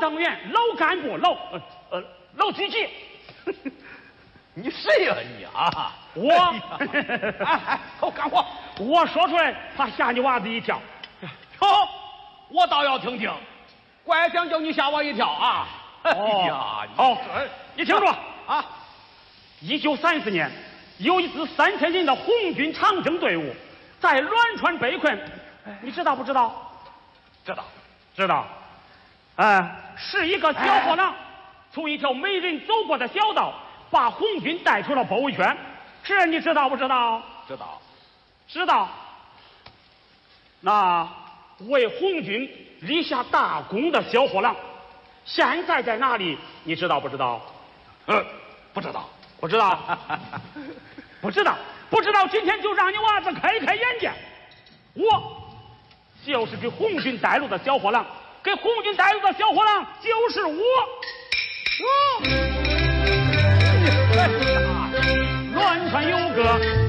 党员、老干部、老书记。 你谁呀你啊？ 我， 快干活！ 我说出来怕吓你娃子一跳。 好，我倒要听听，怪想叫你吓我一跳啊！哎呀， 好，你听着啊 ！1930年，有一支3000人的红军长征队伍在栾川被困，你知道不知道？ 知道， 知道。是一个小伙郎从一条没人走过的小道，把红军带出了包围圈。这你知道不知道？ 知道， 知道。那为红军立下大功的小伙郎，现在在哪里？你知道不知道？ 不知道， 不知道，不知道，不知道。今天就让你娃子开开眼界。我就是给红军带路的小伙郎，给红军带路的小伙郎就是我。栾川有个